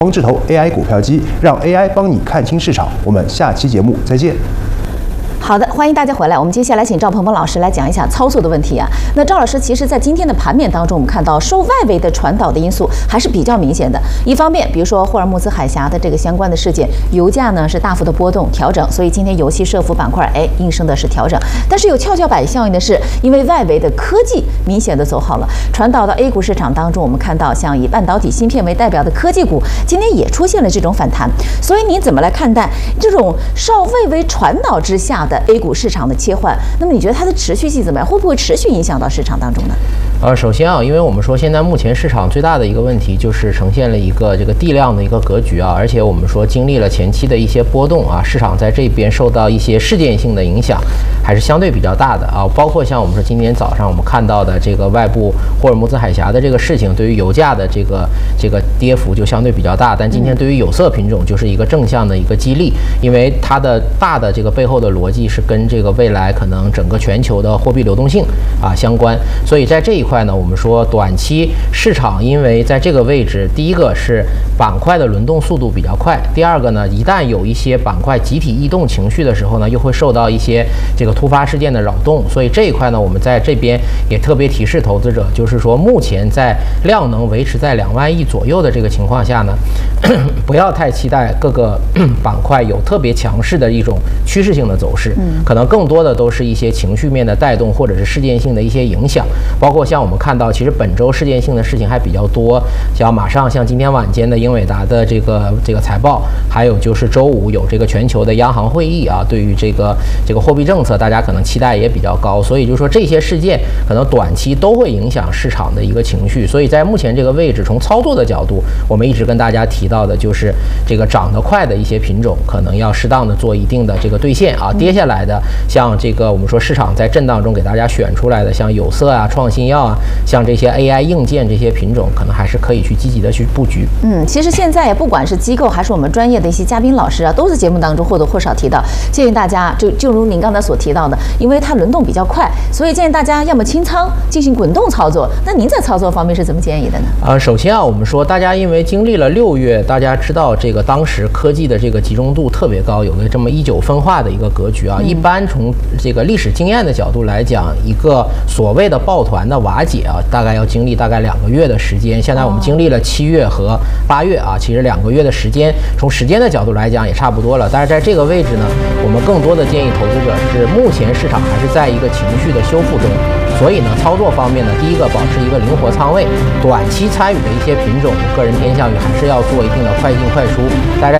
光智投 AI 股票机，让 AI 帮你看清市场。我们下期节目再见。 好的，欢迎大家回来。我们接下来请赵鹏鹏老师来讲一下操作的问题啊。那赵老师，其实在今天的盘面当中，我们看到受外围的传导的因素还是比较明显的。一方面，比如说霍尔木兹海峡的这个相关的事件，油价呢是大幅的波动调整，所以今天油气设伏板块应声的是调整。但是有跷跷板效应的是，因为外围的科技明显的走好了，传导到 A 股市场当中，我们看到像以半导体芯片为代表的科技股，今天也出现了这种反弹。所以您怎么来看待这种受外围传导之下的 A 股市场的切换？那么你觉得它的持续性怎么样？会不会持续影响到市场当中呢？ 首先啊，因为我们说现在目前市场最大的一个问题就是呈现了一个这个地量的一个格局啊，而且我们说经历了前期的一些波动啊，市场在这边受到一些事件性的影响还是相对比较大的啊，包括像我们说今天早上我们看到的这个外部霍尔木兹海峡的这个事情，对于油价的这个跌幅就相对比较大，但今天对于有色品种就是一个正向的一个激励，因为它的大的这个背后的逻辑是跟这个未来可能整个全球的货币流动性相关，所以在这一块呢，我们说短期市场因为在这个位置，第一个是板块的轮动速度比较快，第二个呢，一旦有一些板块集体异动情绪的时候呢，又会受到一些这个突发事件的扰动，所以这一块呢，我们在这边也特别提示投资者，就是说目前在量能维持在2万亿左右的这个情况下呢，不要太期待各个板块有特别强势的一种趋势性的走势，可能更多的都是一些情绪面的带动或者是事件性的一些影响，包括像我们看到，其实本周事件性的事情还比较多，像今天晚间的英伟达的这个财报，还有就是周五有这个全球的央行会议啊，对于这个货币政策，大家可能期待也比较高，所以就是说这些事件可能短期都会影响市场的一个情绪，所以在目前这个位置，从操作的角度，我们一直跟大家提到的就是这个涨得快的一些品种，可能要适当的做一定的这个兑现啊，跌下来的像这个我们说市场在震荡中给大家选出来的，像有色啊、创新药啊，像这些 AI 硬件这些品种，可能还是可以去积极的去布局。 其实现在不管是机构还是我们专业的一些嘉宾老师啊，都在节目当中或多或少提到，建议大家就如您刚才所提到的，因为它轮动比较快，所以建议大家要么清仓进行滚动操作。那您在操作方面是怎么建议的呢？ 首先啊，我们说大家因为经历了6月，大家知道这个当时科技的这个集中度特别高，有个这么1-9分化的一个格局啊。一般从这个历史经验的角度来讲，一个所谓的抱团的瓦解啊，大概要经历大概2个月的时间。现在我们经历了7月和8月啊，其实2个月的时间，从时间的角度来讲也差不多了。但是在这个位置呢，我们更多的建议投资者是，目前市场还是在一个情绪的修复中，所以呢，操作方面呢，第一个保持一个灵活仓位，短期参与的一些品种，个人偏向于还是要做一定的快进快出。大家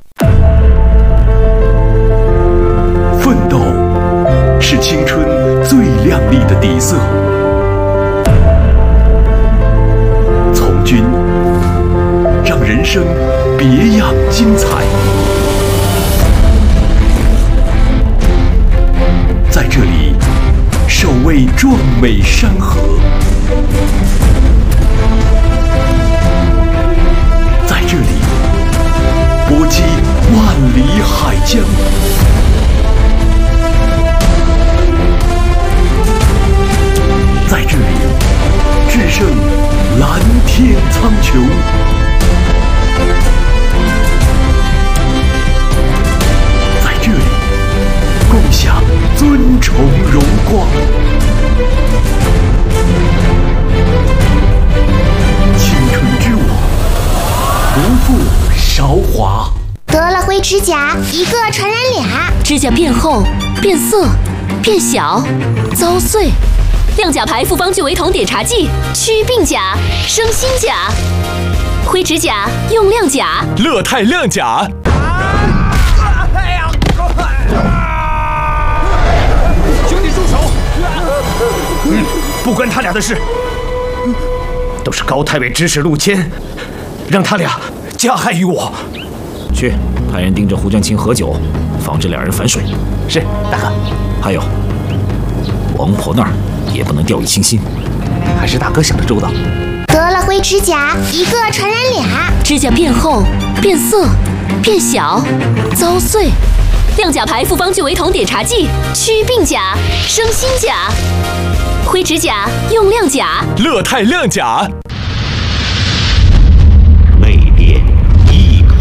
奋斗是青春最亮丽的底色，从军让人生别样精彩。在这里，守卫壮美山河；在这里，搏击万里海疆。在这里，制胜蓝天苍穹。在这里，共享尊崇荣光。青春之舞，不负韶华。 得了灰指甲，一个传染俩， 指甲变厚、变色、变小、遭碎。亮甲牌复方聚维酮碘茶剂，祛病甲，生新甲。灰指甲用亮甲， 乐泰亮甲。 兄弟住手！不关他俩的事，都是高太尉指使陆谦，让他俩加害于我。 去派人盯着胡将清喝酒，防止两人反水。 是，大哥。 还有，王婆那儿也不能掉以轻心。 还是大哥想得周到。 得了灰指甲，一个传染俩， 指甲变厚、变色、变小、遭碎。亮甲牌复方聚维酮碘茶剂，祛病甲，生新甲。灰指甲用亮甲， 乐泰亮甲。